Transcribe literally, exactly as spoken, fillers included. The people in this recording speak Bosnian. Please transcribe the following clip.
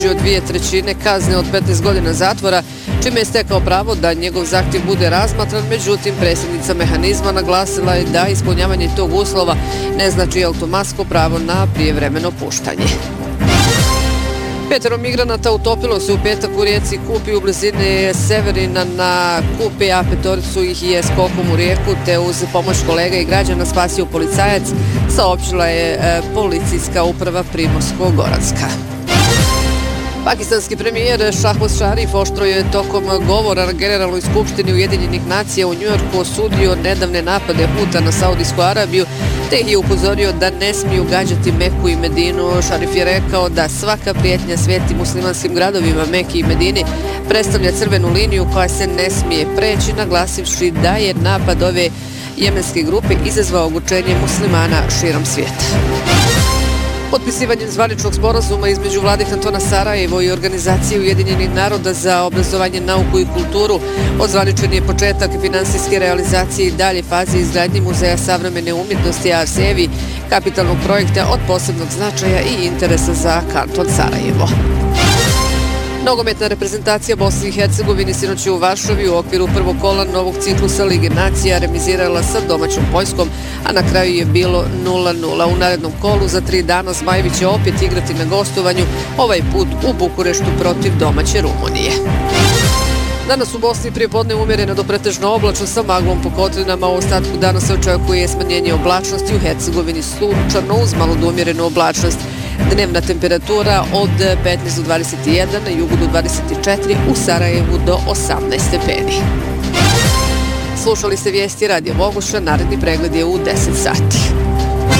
dvije trećine kazne od petnaest godina zatvora, čime je stekao pravo da njegov zahtjev bude razmatran, međutim predsjednica mehanizma naglasila je da ispunjavanje tog uslova ne znači automatsko pravo na prijevremeno puštanje. Petero migranata utopilo se u petak u rijeci Kupi u blizini Severina na Kupi, a petoricu ih je skokom u rijeku te uz pomoć kolega i građana spasio policajac, saopćila je policijska uprava Primorsko-goranska. Pakistanski premijer Šahbaz Šarif oštro je tokom govora na Generalnoj skupštini Ujedinjenih nacija u Njujorku osudio nedavne napade Huta na Saudijsku Arabiju te ih je upozorio da ne smiju gađati Meku i Medinu. Šarif je rekao da svaka prijetnja sveti muslimanskim gradovima Meki i Medini predstavlja crvenu liniju koja se ne smije preći, naglasivši da je napad ove jemenske grupe izazvao ogorčenje muslimana širom svijeta. Potpisivanjem zvaničnog sporazuma između vlade kantona Sarajevo i organizacije Ujedinjenih naroda za obrazovanje, nauku i kulturu odzvaničen je početak finansijske realizacije i dalje faze izgradnje Muzeja savremene umjetnosti Arsevi, kapitalnog projekta od posebnog značaja i interesa za kanton Sarajevo. Nogometna reprezentacija Bosne i Hercegovine sinoć u Varšavi u okviru prvog kola novog ciklusa Lige nacija remizirala sa domaćom Poljskom, a na kraju je bilo nula nula. U narednom kolu za tri dana Zmajevi će opet igrati na gostovanju, ovaj put u Bukureštu protiv domaće Rumunije. Danas u Bosni prijepodne umjerena do pretežno oblačno sa maglom po kotlinama. U ostatku dana se očekuje smanjenje oblačnosti, u Hercegovini sunčano uz malo do umjerenu oblačnost. Dnevna temperatura od petnaest do dvadeset jedan, na jugu do dvadeset četiri, u Sarajevu do osamnaest stepeni. Slušali ste vijesti Radio Boguša, naredni pregled je u deset sati.